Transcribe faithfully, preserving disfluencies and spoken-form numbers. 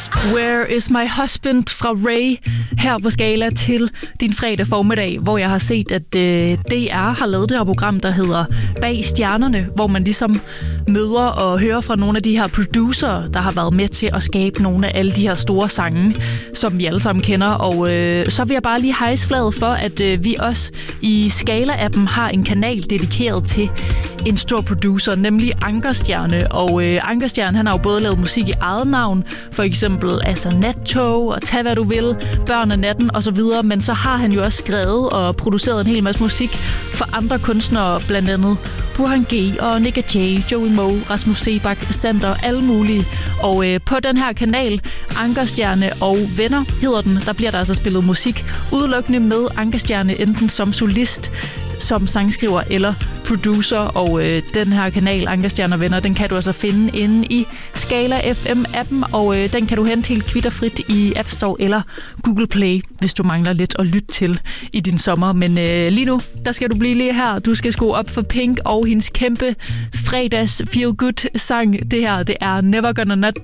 Where is my husband fra Ray her på Skala til din fredag formiddag, hvor jeg har set, at øh, D R har lavet det her program, der hedder Bag Stjernerne, hvor man ligesom møder og hører fra nogle af de her producer, der har været med til at skabe nogle af alle de her store sange, som vi alle sammen kender. Og øh, så vil jeg bare lige hejse flaget for, at øh, vi også i Skala-appen har en kanal dedikeret til en stor producer, nemlig Ankerstjerne. Og øh, Ankerstjerne, han har jo både lavet musik i eget navn, for eksempel altså Nattog og Tag hvad du vil, Børn af natten og så videre, men så har han jo også skrevet og produceret en hel masse musik for andre kunstnere, blandt andet Burhan G og Nick J, Joey Moe, Rasmus Sebak, Sander, alle mulige. Og øh, på den her kanal, Ankerstjerne og Venner hedder den, der bliver der altså spillet musik udelukkende med Ankerstjerne, enten som solist, som sangskriver eller producer, og øh, den her kanal, Ankerstjerne og Venner, den kan du altså finde inde i Skala F M-appen, og øh, den kan du hente helt kvitterfrit i App Store eller Google Play, hvis du mangler lidt at lytte til i din sommer. Men øh, lige nu, der skal du blive lige her. Du skal skrue op for Pink og hendes kæmpe fredags feel-good sang. Det her, det er Never Gonna Not